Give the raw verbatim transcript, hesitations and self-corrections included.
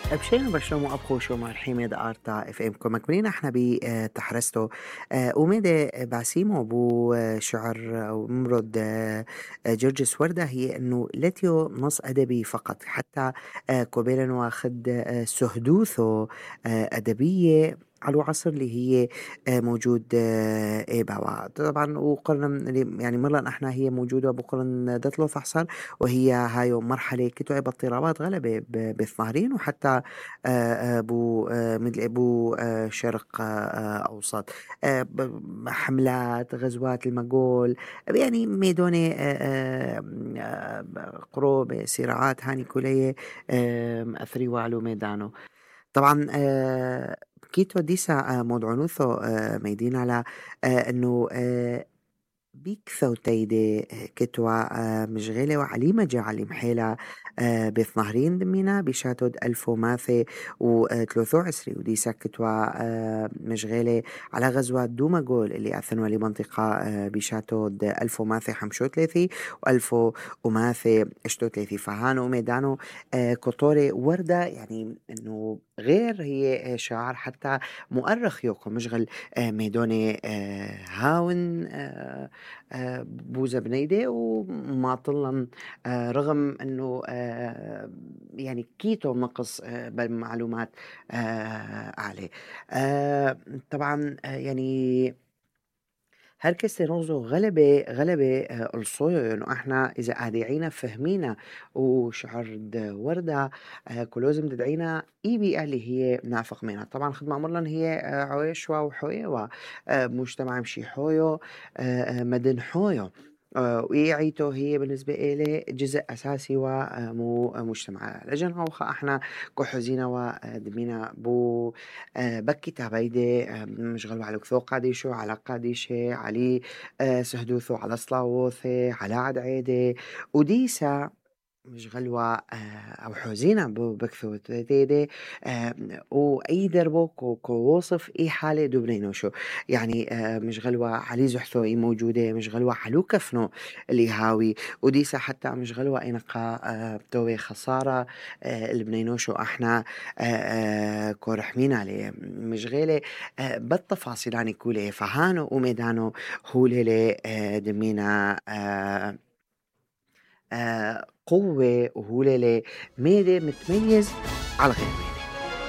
بشينا برشلونة أبخو شو مع الحميد آرتا اف ام كو مكملين احنا بتحرسته وميدا بعسيمو بو آه، شعر أو ممرض آه، آه، جورجس وردة هي إنه لتيو نص أدبي فقط حتى آه، كوبيلن واخد آه، سهدوثو آه، أدبية على عصر اللي هي آه، موجود آه، إيه بوا طبعا وقرن يعني مرة احنا هي موجودة بقرن دتلو فحصل وهي هاي مرحلة كتب اضطرابات غلبة ب- بالظاهرين وحتى آه، آه، بو آه، مثل بو آه، شرق آه، آه، أوسط آه، ب- حملات غزوات المغول يعني ميدوني آه، آه، آه، قروب صراعات هاني كلية آه، أثري وعلو ميدانو طبعا آه، كيتو ديسا آه، مودعنوثو آه، ميدين على آه، انه آه، بيك ثوتيدي كتوا آه، مشغلة وعليمة جعلي محيلة آه، بثنهرين دمينا بشاتود ألف وماثي وثلاثة عشر وديسا كتوا آه، مشغلة على غزوة دوماغول اللي أثنوا لمنطقة آه، بشاتود ألف وماثي حمشو ثلاثي وألف وماثي اشتو ثلاثي فهانو ميدانو آه، كوتوري وردة يعني انه غير هي آه، شعار حتى مؤرخ يوكو مشغل آه، ميدوني آه، هاون آه، آه، بوزة بنيدة وما طلن آه، رغم انه آه، يعني كيتو نقص آه، بالمعلومات آه، عليه آه، طبعا آه، يعني هركس نوزو غلبة غلبة آه، الصويو انه احنا اذا قادعينا فهمينا وشعر د وردة آه، كلوزم تدعينا اي بيئة اللي هي نافق منها طبعا خدمة مرلن هي آه، عويشوا وحويوا آه، مجتمع مشي حويو آه، آه، مدن حويو آه، ويعيتو هي بالنسبة إلي جزء أساسي ومو مجتمع لجن هوخا احنا كحزينا ودمينا بو آه، بكي تابيدي آه، مشغل على كثو قاديشو على قاديشي علي آه، سهدوثو على صلاوثي على عدعيدي وديسا مش غلوة آه، أو حزينة بو بكثو تيدي آه، وأي دربو كو كو وصف إي حالة دوبنينو شو يعني آه، مش غلوة علي زحثو إي موجودة مش غلوة حلو كفنو اللي هاوي وديسا حتى مش غلوة إنقا آه، بتوي خسارة آه، البنينو شو إحنا آه، آه، كو رحمين عليه مش غيلة آه، بالتفاصيل يعني كولي فهانو وميدانو هو ليلي آه، دمينا آه، آه قوة وهو ليلة ميري متميز على الغير